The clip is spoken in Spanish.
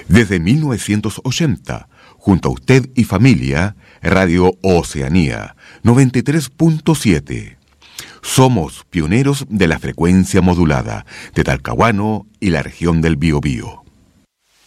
Desde 1980, junto a usted y familia, Radio Oceanía 93.7. Somos pioneros de la frecuencia modulada de Talcahuano y la región del Biobío.